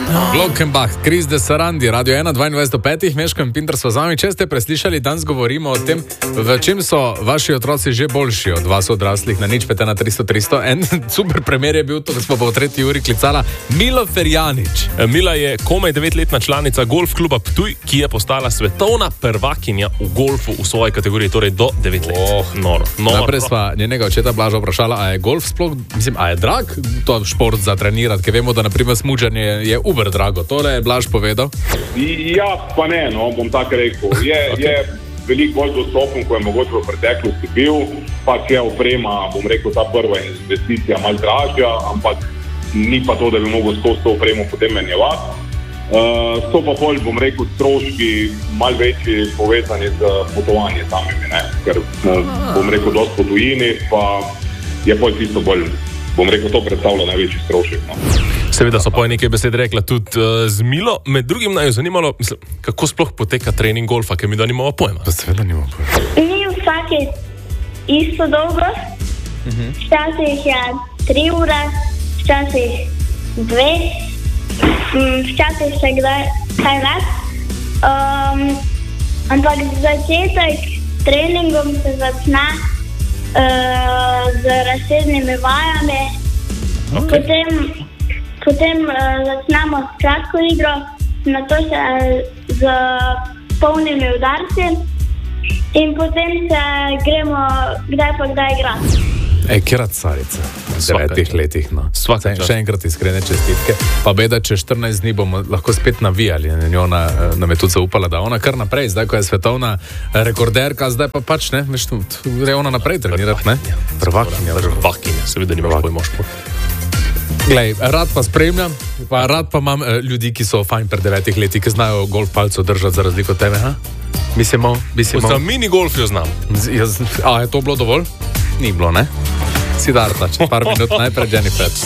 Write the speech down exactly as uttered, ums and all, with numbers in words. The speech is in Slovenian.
Glockenbach, Chris de Sarandi, Radio ena, dvaindvajset do petih, Meško in Pinter so z vami. Če ste preslišali, danes govorimo o tem, v čem so vaši otroci že boljši od vas odraslih. Na nič pet ena tristo tristo. En super primer je bil to, da smo pa v tretji uri klicala Milo Ferjanič. Mila je komaj devetletna članica golf kluba Ptuj, ki je postala svetovna prvakinja v golfu v svoji kategoriji, torej do devet let. Oh, noro, noro. Naprej sva njenega očeta Blaža vprašala, a je golf sploh, mislim, a je drag to šport za trenirati, ker vemo, da naprimer smučanje je uber drago. Tole je Blaž povedal. Ja, pa ne, no, bom tako rekel. Je, okay. je veliko bolj dostopen, ko je mogoče v preteklosti bil, pa je oprema, bom rekel, ta prva investicija malo dražja, ampak ni pa to, da bi mogel skozi to opremo potem menjevati. Uh, so pa bolj, bom rekel, stroški malo večji povezani z potovanjem samimi, ne? Ker uh, bom rekel, dosti po tujini, pa je bolj tisto bolj, bom rekel, to predstavlja največji strošek. No? Seveda so pa nekaj besed rekla tudi uh, z Milo. Med drugim naj jo zanimalo, mislim, kako sploh poteka trening golfa, ker mi da nimamo pojma. Pa seveda nimamo pojma. Ni vsake isto dolgo. Uh-huh. Včasih je tri ure, včasih dve, včasih še kdaj kaj več. Um, ampak začetek treningom se začne uh, z razsežnimi vajami. Okay. Potem Potem uh, začnemo s kratko igro, nato še z polnimi udarci in potem se gremo kdaj pa kdaj igrati. Ej, kjerat carica, v devetih letih, no. Svaka, še enkrat iskrene čestitke. Pa beda, če štirinajst dni bomo lahko spet navijali. Ona nam je tudi zaupala, da ona kar naprej, zdaj, ko je svetovna rekorderka, zdaj pa pač, ne, veš, gre ona naprej trenirati, ne? Prvakinja. Prvakinja, seveda nimaš pojma šport. Glej, rad pa spremljam, pa rad pa imam eh, ljudi, ki so fajn pred devetih leti, ki znajo golf palco držati za razliko od tebe, ha? Mislimo, mislimo. Za mini golf jo znam. Z, jaz, a je to bilo dovolj? Ni bilo, ne? Siddharta, čez par minut najprej Jennifer.